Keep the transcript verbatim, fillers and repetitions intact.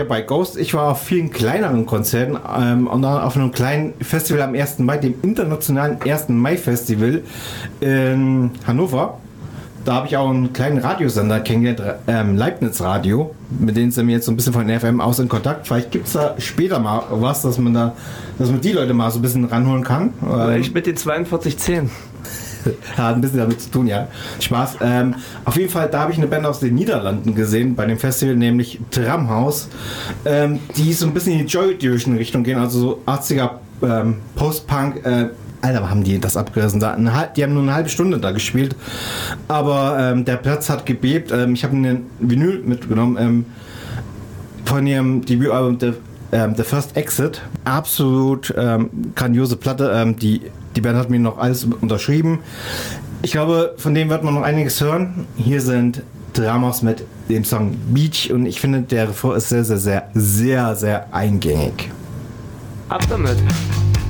ja bei Ghost. Ich war auf vielen kleineren Konzerten ähm, und dann auf einem kleinen Festival am ersten Mai, dem internationalen ersten Mai Festival in Hannover. Da habe ich auch einen kleinen Radiosender kennengelernt, ähm, Leibniz Radio, mit denen sind wir jetzt so ein bisschen von der F M aus in Kontakt. Vielleicht gibt es da später mal was, dass man da, dass man die Leute mal so ein bisschen ranholen kann. Oder ich mit den zweiundvierzig zehn. Hat ein bisschen damit zu tun, ja. Spaß. Ähm, auf jeden Fall, da habe ich eine Band aus den Niederlanden gesehen bei dem Festival, nämlich Tramhaus, ähm, die so ein bisschen in die Joy Division Richtung gehen, also so achtziger ähm, Post-Punk. Äh, Alter, haben die das abgerissen da. Die haben nur eine halbe Stunde da gespielt, aber ähm, der Platz hat gebebt. Ähm, ich habe einen Vinyl mitgenommen ähm, von ihrem Debütalbum The, ähm, The First Exit. Absolut ähm, grandiose Platte. Ähm, die, die Band hat mir noch alles unterschrieben. Ich glaube, von dem wird man noch einiges hören. Hier sind Tramhaus mit dem Song Beach und ich finde, der Refrain ist sehr, sehr, sehr, sehr, sehr eingängig. Ab damit!